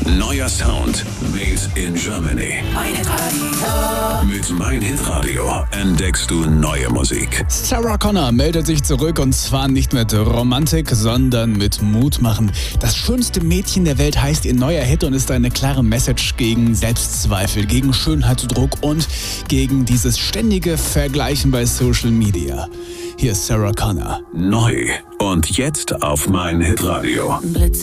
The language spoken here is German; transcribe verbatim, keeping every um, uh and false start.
Neuer Sound made in Germany. Mein Hitradio. Mit Mein Hitradio entdeckst du neue Musik. Sarah Connor meldet sich zurück und zwar nicht mit Romantik, sondern mit Mut machen. Das schönste Mädchen der Welt heißt ihr neuer Hit und ist eine klare Message gegen Selbstzweifel, gegen Schönheitsdruck und gegen dieses ständige Vergleichen bei Social Media. Hier ist Sarah Connor. Neu und jetzt auf Mein Hitradio. Blitz